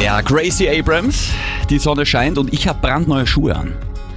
Ja, Gracie Abrams, die Sonne scheint und ich habe brandneue Schuhe an.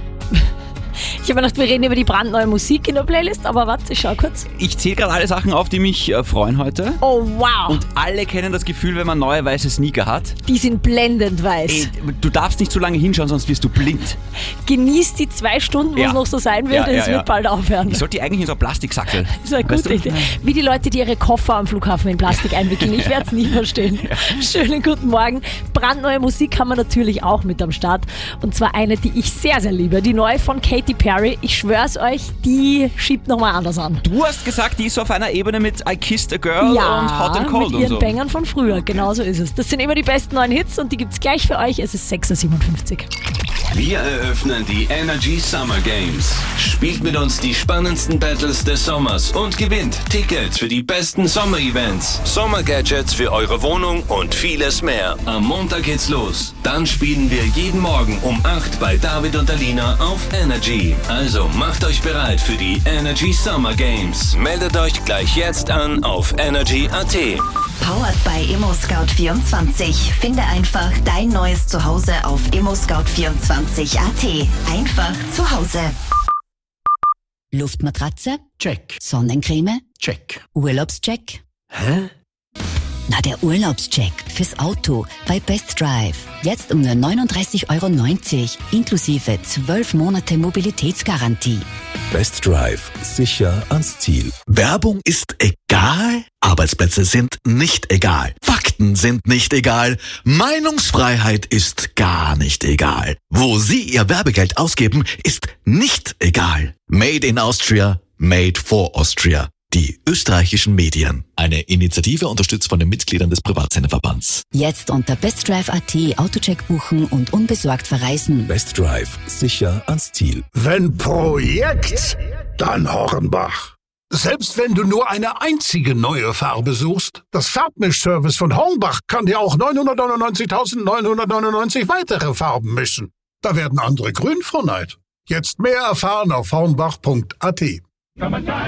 Ich habe gedacht, wir reden über die brandneue Musik in der Playlist, aber warte, ich schau kurz. Ich zähle gerade alle Sachen auf, die mich freuen heute. Oh, wow. Und alle kennen das Gefühl, wenn man neue weiße Sneaker hat. Die sind blendend weiß. Ey, du darfst nicht zu lange hinschauen, sonst wirst du blind. Genieß die 2 Stunden, wo es noch so sein wird, es wird bald aufhören. Ich sollte die eigentlich in so eine Plastiksackel. Das ist eine gute Idee. Wie die Leute, die ihre Koffer am Flughafen in Plastik einwickeln. Ich werde es nie verstehen. Schönen guten Morgen. Brandneue Musik haben wir natürlich auch mit am Start. Und zwar eine, die ich sehr, sehr liebe. Die neue von Katy Perry. Ich schwör's euch, die schiebt nochmal anders an. Du hast gesagt, die ist auf einer Ebene mit I Kissed a Girl und Hot and Cold mit ihren und so. Bangern von früher. Genau so ist es. Das sind immer die besten neuen Hits und die gibt's gleich für euch. Es ist 6.57 Uhr. Wir eröffnen die Energy Summer Games. Spielt mit uns die spannendsten Battles des Sommers und gewinnt Tickets für die besten Sommer-Events, Sommer-Gadgets für eure Wohnung und vieles mehr. Am Montag geht's los. Dann spielen wir jeden Morgen um 8 bei David und Alina auf Energy. Also macht euch bereit für die Energy Summer Games. Meldet euch gleich jetzt an auf energy.at. Powered by ImmoScout24. Finde einfach dein neues Zuhause auf ImmoScout24.at. Einfach zu Hause. Luftmatratze? Check. Sonnencreme? Check. Urlaubscheck? Hä? Na, der Urlaubscheck fürs Auto bei Best Drive. Jetzt um nur 39,90 € inklusive 12 Monate Mobilitätsgarantie. Best Drive. Sicher ans Ziel. Werbung ist egal. Arbeitsplätze sind nicht egal. Fakten sind nicht egal. Meinungsfreiheit ist gar nicht egal. Wo Sie Ihr Werbegeld ausgeben, ist nicht egal. Made in Austria. Made for Austria. Die österreichischen Medien. Eine Initiative unterstützt von den Mitgliedern des Privatsenderverbands. Jetzt unter bestdrive.at Autocheck buchen und unbesorgt verreisen. Best Drive. Sicher ans Ziel. Wenn Projekt, dann Hornbach. Selbst wenn du nur eine einzige neue Farbe suchst, das Farbmischservice von Hornbach kann dir auch 999.999 weitere Farben mischen. Da werden andere grün vor Neid. Jetzt mehr erfahren auf hornbach.at.